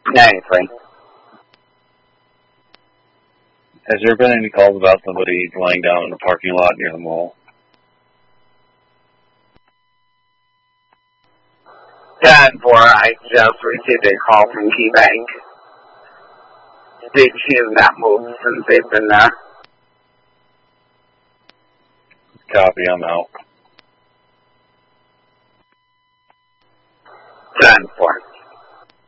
Anything. Has there been any calls about somebody laying down in the parking lot near the mall? 10-4, I just received a call from KeyBank. They've seen that move since they've been there. Copy, I'm out.